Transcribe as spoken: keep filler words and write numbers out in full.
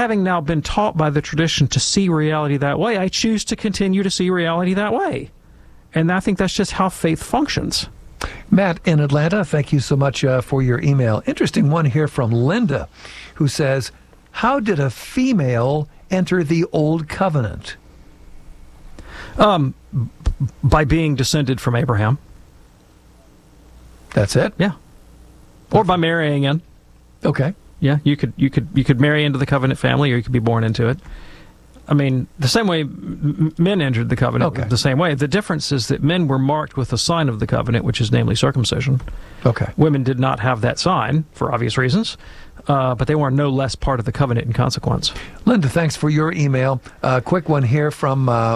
having now been taught by the tradition to see reality that way, I choose to continue to see reality that way. And I think that's just how faith functions. Matt in Atlanta, thank you so much uh, for your email. Interesting one here from Linda, who says, how did a female enter the Old Covenant? Um, by being descended from Abraham. That's it? Yeah. Or by marrying in. Okay. Yeah, you could you could you could marry into the covenant family, or you could be born into it. I mean, the same way m- men entered the covenant, Okay. the same way. The difference is that men were marked with a sign of the covenant, which is namely circumcision. Okay. Women did not have that sign for obvious reasons, uh, but they were no less part of the covenant in consequence. Linda, thanks for your email. A uh, quick one here from uh,